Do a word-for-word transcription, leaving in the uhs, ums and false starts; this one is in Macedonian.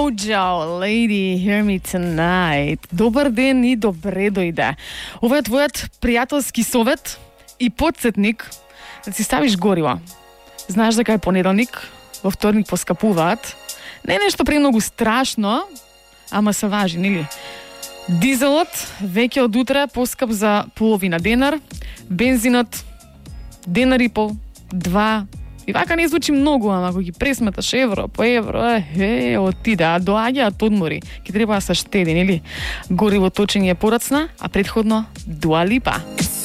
Mojo, Lady, Hear Me Tonight. Добар ден и добре дојде. Ова е твојот пријателски совет и подсетник да си ставиш гориво. Знаеш дека е понеделник, во вторник поскапуваат. Не е нешто премногу страшно, ама се важи, нели? Дизелот веќе од утре поскап за половина денар, бензинот денар и пол, два. И вака не звучи многу, ама ако ги пресметаш евро по евро, е, отиде, а доаѓаат одмори. Ке треба да се штеди, нели? Гориво точење е порацна, а претходно Дуа Липа.